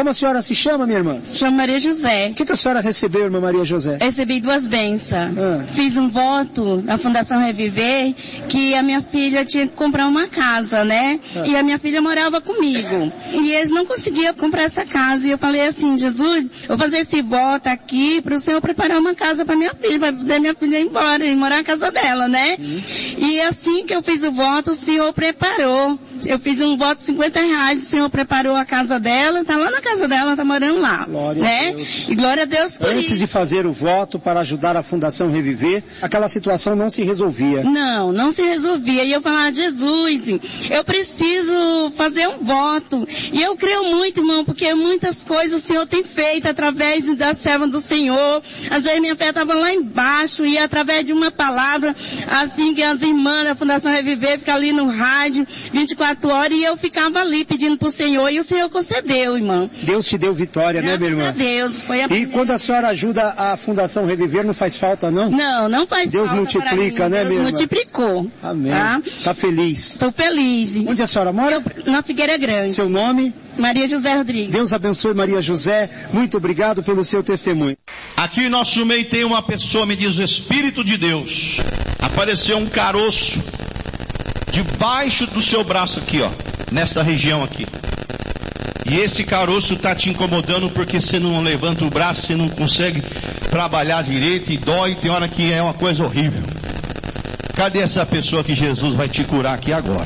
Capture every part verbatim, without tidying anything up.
Como a senhora se chama, minha irmã? Chamo Maria José. O que, que a senhora recebeu, irmã Maria José? Recebi duas bênçãos. Ah. Fiz um voto na Fundação Reviver que a minha filha tinha que comprar uma casa, né? Ah. E a minha filha morava comigo. E eles não conseguiam comprar essa casa. E eu falei assim, Jesus, eu vou fazer esse voto aqui para o Senhor preparar uma casa para minha filha, para poder minha filha ir embora e morar na casa dela, né? Hum. E assim que eu fiz o voto, o Senhor preparou. Eu fiz um voto de cinquenta reais, o Senhor preparou a casa dela, tá lá na casa dela, tá morando lá. Glória né? a Deus. E glória a Deus por Antes isso. de fazer o voto para ajudar a Fundação Reviver, aquela situação não se resolvia. Não, não se resolvia. E eu falava, Jesus, eu preciso fazer um voto. E eu creio muito, irmão, porque muitas coisas o Senhor tem feito através da serva do Senhor. Às vezes minha fé estava lá embaixo e através de uma palavra, assim que as irmãs da Fundação Reviver ficam ali no rádio, vinte e quatro horas, e eu ficava ali pedindo para o Senhor, e o Senhor concedeu, irmão. Deus te deu vitória, Graças né, minha irmã? a Deus. Foi a E primeira... quando a senhora ajuda a Fundação Reviver, não faz falta, não? Não, não faz Deus falta multiplica, né, Deus minha irmã? multiplicou. Amém. Tá? Tá feliz. Estou feliz. Onde a senhora mora? Eu, na Figueira Grande. Seu nome? Maria José Rodrigues. Deus abençoe Maria José. Muito obrigado pelo seu testemunho. Aqui em nosso meio tem uma pessoa, me diz o Espírito de Deus. Apareceu um caroço debaixo do seu braço aqui, ó, nessa região aqui. E esse caroço está te incomodando porque você não levanta o braço, você não consegue trabalhar direito e dói, tem hora que é uma coisa horrível. Cadê essa pessoa que Jesus vai te curar aqui agora?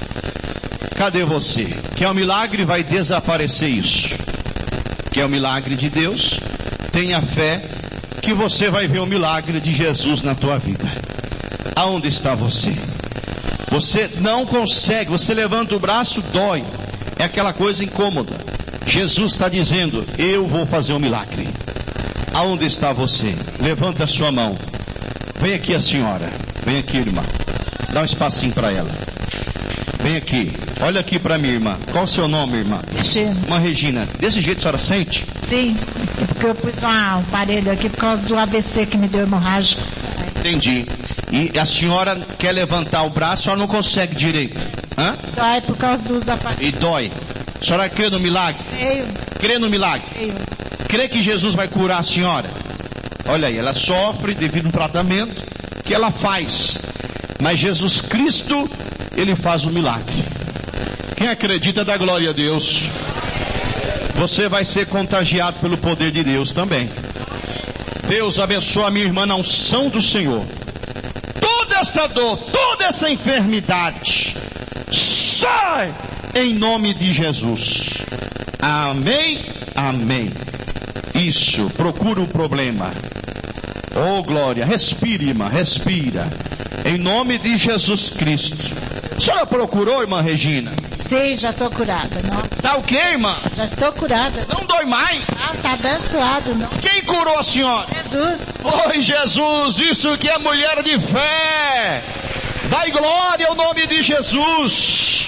Cadê você? Quer um milagre? Vai desaparecer isso. Quer o milagre de Deus? Tenha fé que você vai ver o milagre de Jesus na tua vida. Aonde está você? Você não consegue, você levanta o braço, dói. É aquela coisa incômoda. Jesus está dizendo, eu vou fazer um milagre. Aonde está você? Levanta a sua mão. Vem aqui a senhora. Vem aqui, irmã. Dá um espacinho para ela. Vem aqui. Olha aqui para mim, irmã. Qual o seu nome, irmã? Regina. Irmã Regina. Desse jeito a senhora sente? Sim. Porque eu pus um aparelho aqui por causa do A V C que me deu hemorrágico. Entendi. E a senhora quer levantar o braço, a senhora não consegue direito. Hã? Dói por causa dos aparelhos. E dói. A senhora crê no milagre? Creio. Crê no milagre? Creio. Crê que Jesus vai curar a senhora? Olha aí, ela sofre devido ao tratamento que ela faz. Mas Jesus Cristo, Ele faz o milagre. Quem acredita dá glória a Deus. Você vai ser contagiado pelo poder de Deus também. Deus abençoe a minha irmã na unção do Senhor. Toda esta dor, toda essa enfermidade, sai em nome de Jesus. Amém, amém. Isso, procura o problema. Oh glória, respire, irmã, respira. Em nome de Jesus Cristo. A senhora procurou, irmã Regina? Sim, já estou curada, não? Tá o quê, irmã? Já estou curada. Não dói mais? Ah, tá abençoado, não? Quem curou a senhora? Jesus. Oi, Jesus, isso que é mulher de fé. Dai glória ao nome de Jesus.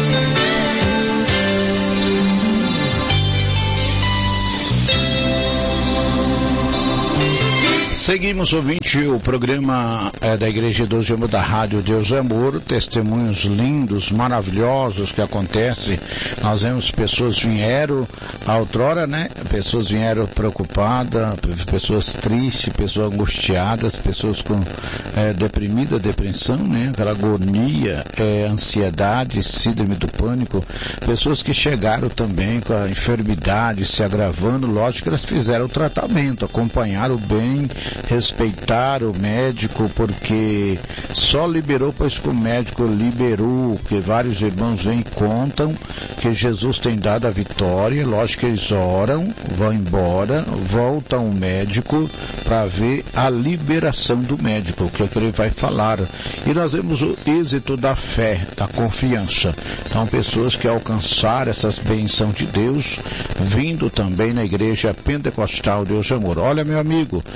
Seguimos, ouvinte, o programa é, da Igreja Deus de Amor, da Rádio Deus é Amor, testemunhos lindos, maravilhosos que acontecem. Nós vemos pessoas vieram, a outrora, né? Pessoas vieram preocupadas, pessoas tristes, pessoas angustiadas, pessoas com é, deprimida, depressão, né? Aquela agonia, é, ansiedade, síndrome do pânico. Pessoas que chegaram também com a enfermidade se agravando, lógico que elas fizeram o tratamento, acompanharam bem, respeitar o médico, porque só liberou, pois que o médico liberou, que vários irmãos vêm e contam que Jesus tem dado a vitória. Lógico que eles oram, vão embora, voltam ao médico para ver a liberação do médico, o que é que ele vai falar. E nós vemos o êxito da fé, da confiança. Então, pessoas que alcançaram essas bênçãos de Deus, vindo também na igreja pentecostal Deus de Amor. Olha, meu amigo, você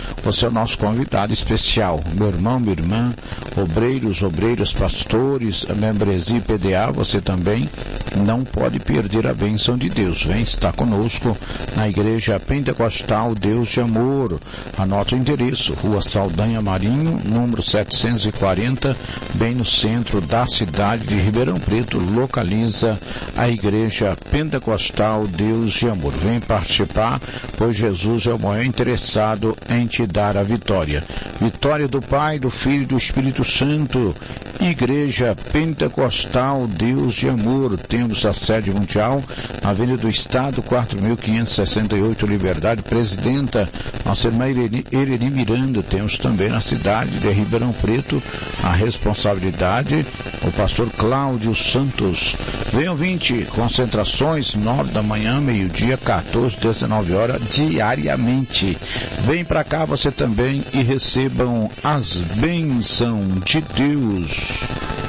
Esse é o nosso convidado especial, meu irmão, minha irmã, obreiros, obreiras, pastores, a membresia P D A, você também não pode perder a bênção de Deus. Vem estar conosco na Igreja Pentecostal Deus de Amor. Anota o endereço, Rua Saldanha Marinho, número setecentos e quarenta, bem no centro da cidade de Ribeirão Preto, localiza a Igreja Pentecostal Deus de Amor. Vem participar, pois Jesus é o maior interessado em te dar a vitória. Vitória do Pai, do Filho e do Espírito Santo. Igreja Pentecostal Deus de Amor. Temos a sede mundial, Avenida do Estado, quatro mil quinhentos e sessenta e oito, Liberdade. Presidenta, nossa irmã Irene Miranda. Temos também na cidade de Ribeirão Preto a responsabilidade, o pastor Cláudio Santos. Venham vinte concentrações, nove da manhã, meio-dia, quatorze, dezenove horas, diariamente. Vem para cá você também e recebam as bênçãos de Deus.